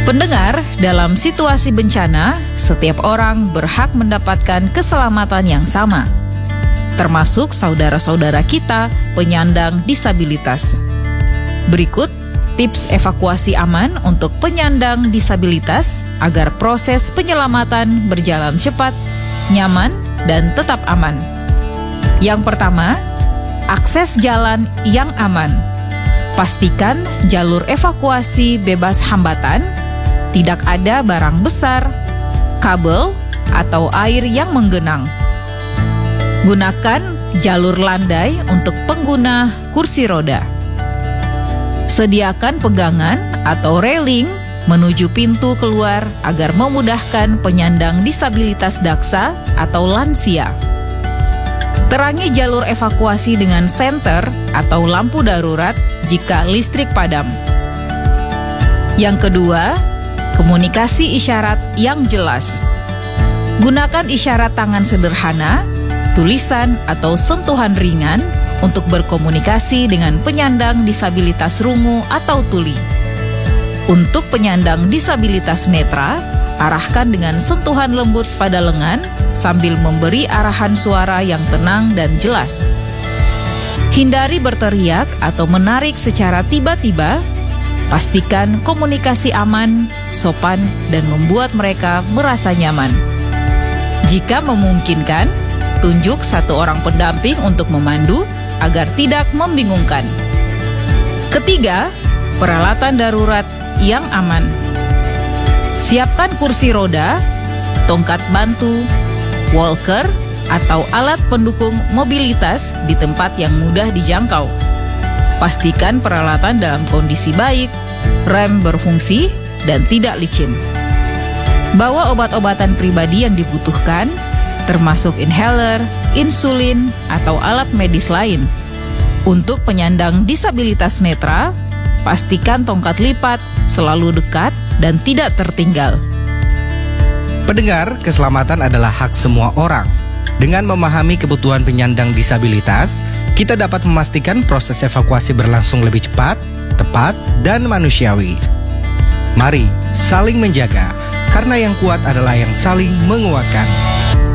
Pendengar, dalam situasi bencana, setiap orang berhak mendapatkan keselamatan yang sama, termasuk saudara-saudara kita penyandang disabilitas. Berikut tips evakuasi aman untuk penyandang disabilitas agar proses penyelamatan berjalan cepat, nyaman, dan tetap aman. Yang pertama, akses jalan yang aman. Pastikan jalur evakuasi bebas hambatan, tidak ada barang besar, kabel, atau air yang menggenang. Gunakan jalur landai untuk pengguna kursi roda. Sediakan pegangan atau railing menuju pintu keluar agar memudahkan penyandang disabilitas daksa atau lansia. Terangi jalur evakuasi dengan senter atau lampu darurat jika listrik padam. Yang kedua, komunikasi isyarat yang jelas. Gunakan isyarat tangan sederhana, tulisan atau sentuhan ringan untuk berkomunikasi dengan penyandang disabilitas rungu atau tuli. Untuk penyandang disabilitas netra, arahkan dengan sentuhan lembut pada lengan sambil memberi arahan suara yang tenang dan jelas. Hindari berteriak atau menarik secara tiba-tiba. Pastikan komunikasi aman, sopan, dan membuat mereka merasa nyaman. Jika memungkinkan, tunjuk satu orang pendamping untuk memandu agar tidak membingungkan. Ketiga, peralatan darurat yang aman. Siapkan kursi roda, tongkat bantu, walker, atau alat pendukung mobilitas di tempat yang mudah dijangkau. Pastikan peralatan dalam kondisi baik, rem berfungsi, dan tidak licin. Bawa obat-obatan pribadi yang dibutuhkan, termasuk inhaler, insulin, atau alat medis lain. Untuk penyandang disabilitas netra, pastikan tongkat lipat selalu dekat dan tidak tertinggal. Pendengar, keselamatan adalah hak semua orang. Dengan memahami kebutuhan penyandang disabilitas, kita dapat memastikan proses evakuasi berlangsung lebih cepat, tepat, dan manusiawi. Mari saling menjaga, karena yang kuat adalah yang saling menguatkan.